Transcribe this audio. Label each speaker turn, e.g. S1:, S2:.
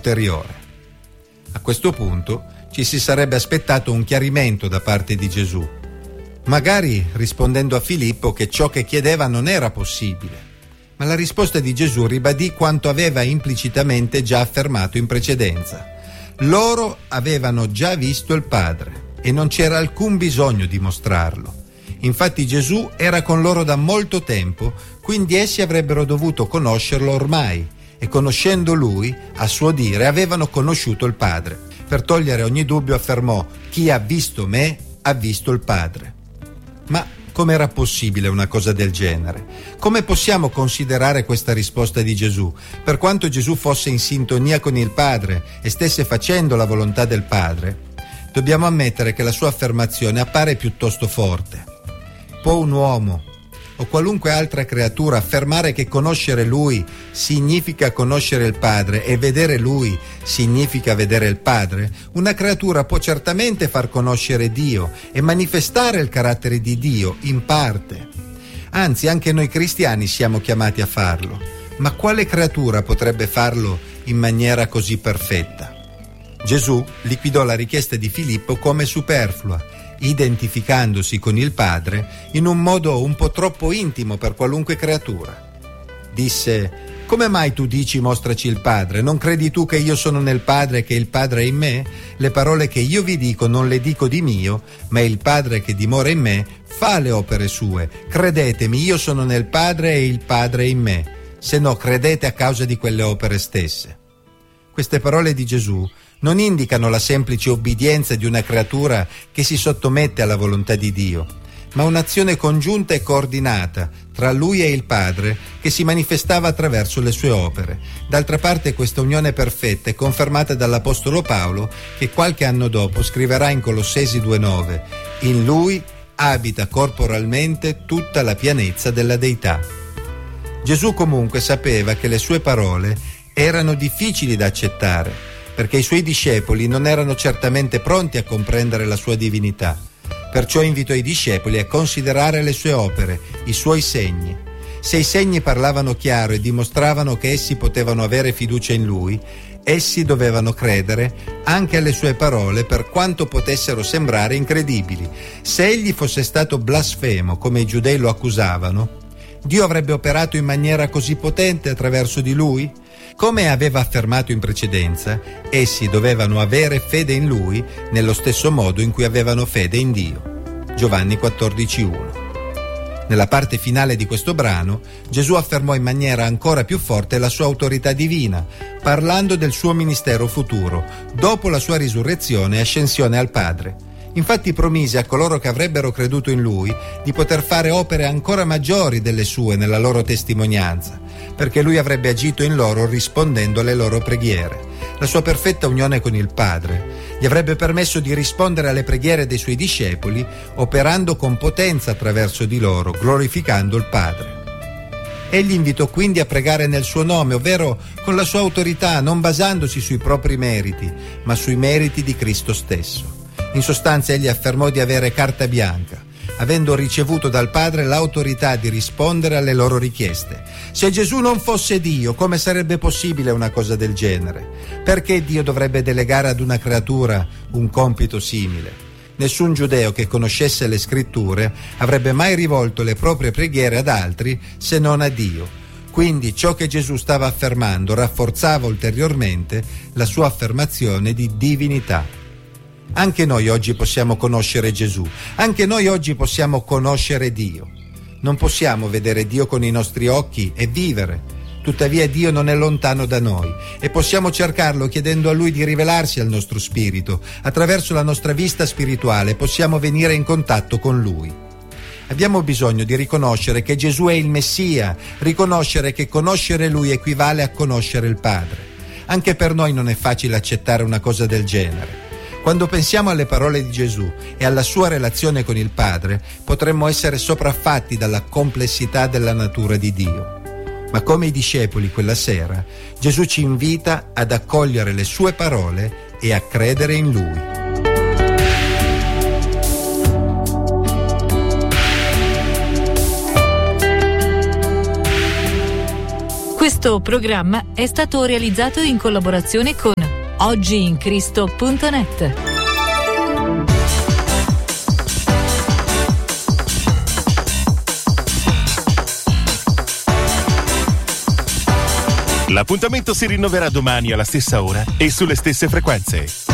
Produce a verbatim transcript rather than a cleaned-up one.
S1: ulteriore. A questo punto ci si sarebbe aspettato un chiarimento da parte di Gesù, magari rispondendo a Filippo che ciò che chiedeva non era possibile, ma la risposta di Gesù ribadì quanto aveva implicitamente già affermato in precedenza. Loro avevano già visto il Padre e non c'era alcun bisogno di mostrarlo. Infatti Gesù era con loro da molto tempo, quindi essi avrebbero dovuto conoscerlo ormai, e conoscendo Lui, a suo dire, avevano conosciuto il Padre. Per togliere ogni dubbio affermò: chi ha visto me ha visto il Padre. Ma com'era possibile una cosa del genere? Come possiamo considerare questa risposta di Gesù? Per quanto Gesù fosse in sintonia con il Padre e stesse facendo la volontà del Padre, dobbiamo ammettere che la sua affermazione appare piuttosto forte. Può un uomo o qualunque altra creatura affermare che conoscere Lui significa conoscere il Padre e vedere Lui significa vedere il Padre? Una creatura può certamente far conoscere Dio e manifestare il carattere di Dio in parte. Anzi, anche noi cristiani siamo chiamati a farlo. Ma quale creatura potrebbe farlo in maniera così perfetta? Gesù liquidò la richiesta di Filippo come superflua, identificandosi con il Padre in un modo un po' troppo intimo per qualunque creatura. Disse: come mai tu dici mostraci il Padre? Non credi tu che io sono nel Padre e che il Padre è in me? Le parole che io vi dico non le dico di mio, ma il Padre che dimora in me fa le opere sue. Credetemi, io sono nel Padre e il Padre è in me, se no credete a causa di quelle opere stesse. Queste parole di Gesù non indicano la semplice obbedienza di una creatura che si sottomette alla volontà di Dio, ma un'azione congiunta e coordinata tra Lui e il Padre che si manifestava attraverso le sue opere. D'altra parte questa unione perfetta è confermata dall'Apostolo Paolo, che qualche anno dopo scriverà in Colossesi due nove: in Lui abita corporalmente tutta la pienezza della Deità. Gesù comunque sapeva che le sue parole erano difficili da accettare, perché i suoi discepoli non erano certamente pronti a comprendere la sua divinità. Perciò invitò i discepoli a considerare le sue opere, i suoi segni. Se i segni parlavano chiaro e dimostravano che essi potevano avere fiducia in Lui, essi dovevano credere anche alle sue parole, per quanto potessero sembrare incredibili. Se egli fosse stato blasfemo, come i giudei lo accusavano, Dio avrebbe operato in maniera così potente attraverso di lui? Come aveva affermato in precedenza, essi dovevano avere fede in Lui nello stesso modo in cui avevano fede in Dio. Giovanni quattordici uno. Nella parte finale di questo brano, Gesù affermò in maniera ancora più forte la sua autorità divina, parlando del suo ministero futuro, dopo la sua risurrezione e ascensione al Padre. Infatti promise a coloro che avrebbero creduto in Lui di poter fare opere ancora maggiori delle sue nella loro testimonianza, perché Lui avrebbe agito in loro rispondendo alle loro preghiere. La sua perfetta unione con il Padre gli avrebbe permesso di rispondere alle preghiere dei suoi discepoli, operando con potenza attraverso di loro, glorificando il Padre. Egli invitò quindi a pregare nel suo nome, ovvero con la sua autorità, non basandosi sui propri meriti, ma sui meriti di Cristo stesso. In sostanza egli affermò di avere carta bianca, avendo ricevuto dal Padre l'autorità di rispondere alle loro richieste. Se Gesù non fosse Dio, come sarebbe possibile una cosa del genere? Perché Dio dovrebbe delegare ad una creatura un compito simile? Nessun giudeo che conoscesse le scritture avrebbe mai rivolto le proprie preghiere ad altri se non a Dio. Quindi ciò che Gesù stava affermando rafforzava ulteriormente la sua affermazione di divinità. Anche noi oggi possiamo conoscere Gesù, anche noi oggi possiamo conoscere Dio. Non possiamo vedere Dio con i nostri occhi e vivere, tuttavia Dio non è lontano da noi e possiamo cercarlo chiedendo a Lui di rivelarsi al nostro spirito. Attraverso la nostra vista spirituale possiamo venire in contatto con Lui. Abbiamo bisogno di riconoscere che Gesù è il Messia, riconoscere che conoscere Lui equivale a conoscere il Padre. Anche per noi non è facile accettare una cosa del genere. Quando pensiamo alle parole di Gesù e alla sua relazione con il Padre, potremmo essere sopraffatti dalla complessità della natura di Dio. Ma come i discepoli quella sera, Gesù ci invita ad accogliere le sue parole e a credere in Lui.
S2: Questo programma è stato realizzato in collaborazione con oggi in cristo punto net.
S3: L'appuntamento si rinnoverà domani alla stessa ora e sulle stesse frequenze.